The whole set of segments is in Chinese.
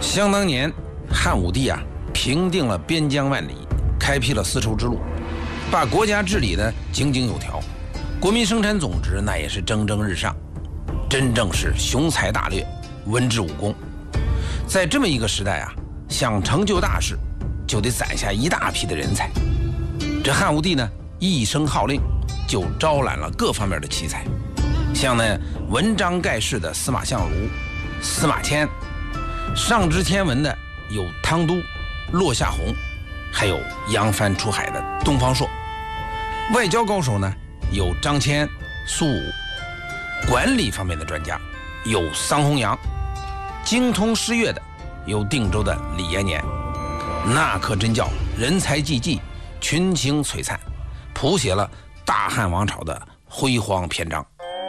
想当年，汉武帝平定了边疆万里，开辟了丝绸之路，把国家治理的井井有条，国民生产总值那也是蒸蒸日上，真正是雄才大略，文治武功。在这么一个时代想成就大事，就得攒下一大批的人才。这汉武帝呢，一声号令，就招揽了各方面的奇才，像那文章盖世的司马相如、司马迁，上知天文的有汤都、落下闳，还有扬帆出海的东方朔。外交高手呢，有张骞、苏武；管理方面的专家有桑弘羊；精通诗乐的有定州的李延年。那可真叫人才济济，群情璀璨，谱写了大汉王朝的辉煌篇章。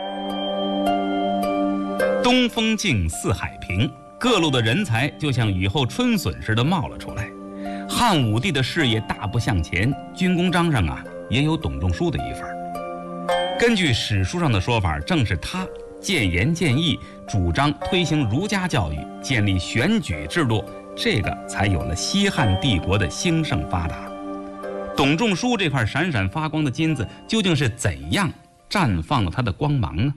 东风静，四海平，各路的人才就像雨后春笋似的冒了出来。汉武帝的事业大步向前，军功章上也有董仲舒的一份。根据史书上的说法，正是他建言建议，主张推行儒家教育，建立选举制度，这个才有了西汉帝国的兴盛发达。董仲舒这块闪闪发光的金子，究竟是怎样绽放了他的光芒呢？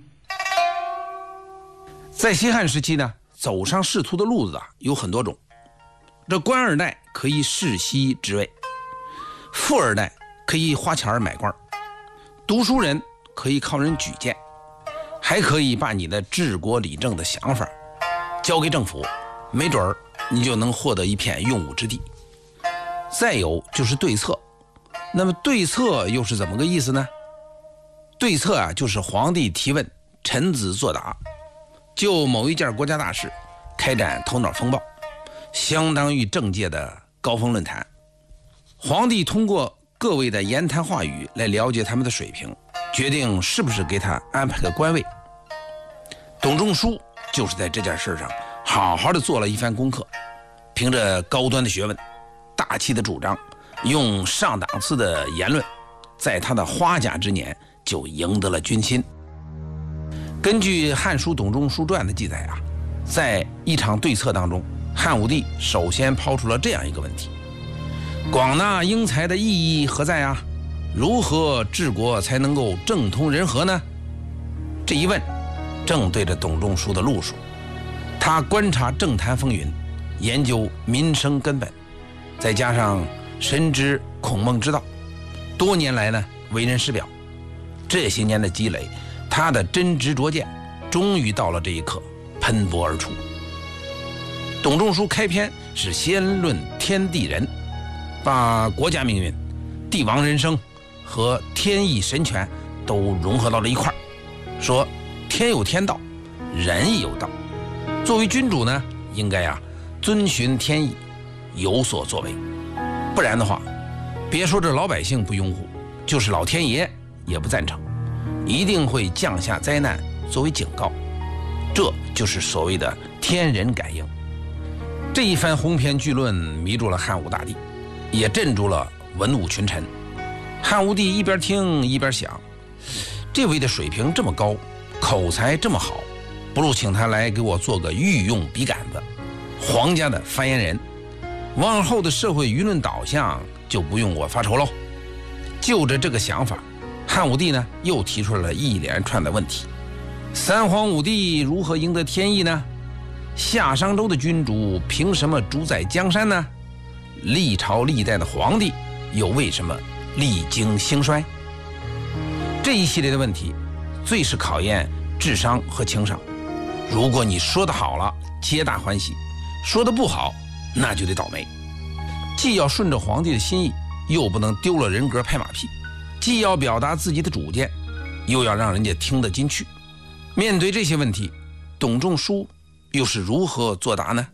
在西汉时期呢，走上仕途的路子有很多种。这官二代可以世袭职位，富二代可以花钱买官，读书人可以靠人举荐，还可以把你的治国理政的想法交给政府，没准儿你就能获得一片用武之地。再有就是对策，那么对策又是怎么个意思呢？对策就是皇帝提问，臣子作答，就某一件国家大事开展头脑风暴，相当于政界的高峰论坛。皇帝通过各位的言谈话语来了解他们的水平，决定是不是给他安排个官位。董仲舒就是在这件事上好好的做了一番功课，凭着高端的学问、大气的主张，用上档次的言论，在他的花甲之年就赢得了军心。根据《汉书·董仲舒传》的记载在一场对策当中，汉武帝首先抛出了这样一个问题：广纳英才的意义何在如何治国才能够政通人和呢？这一问正对着董仲舒的路数。他观察政坛风云，研究民生根本，再加上深知孔孟之道，多年来呢为人师表，这些年的积累，他的真知灼见终于到了这一刻喷薄而出。董仲舒开篇是先论天地人，把国家命运、帝王人生和天意神权都融合到了一块儿，说天有天道，人亦有道。作为君主呢，应该遵循天意，有所作为，不然的话，别说这老百姓不拥护，就是老天爷也不赞成，一定会降下灾难作为警告。这就是所谓的天人感应。这一番鸿篇巨论迷住了汉武大帝，也镇住了文武群臣。汉武帝一边听一边想，这位的水平这么高，口才这么好，不如请他来给我做个御用笔杆子，皇家的发言人，往后的社会舆论导向就不用我发愁喽。就着这个想法，汉武帝呢又提出了一连串的问题：三皇五帝如何赢得天意呢？夏商周的君主凭什么主宰江山呢？历朝历代的皇帝又为什么历经兴衰？这一系列的问题最是考验智商和情商。如果你说得好了，皆大欢喜；说得不好，那就得倒霉。既要顺着皇帝的心意，又不能丢了人格拍马屁；既要表达自己的主见，又要让人家听得进去。面对这些问题，董仲舒又是如何作答呢？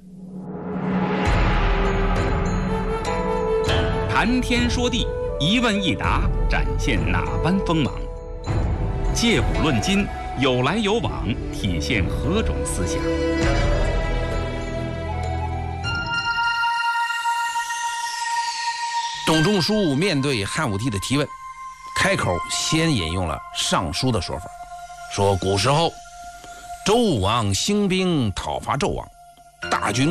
谈天说地，一问一答，展现哪般锋芒？借古论今，有来有往，体现何种思想？ 董仲舒面对汉武帝的提问，开口先引用了《尚书》的说法，说古时候周武王兴兵讨伐纣王，大军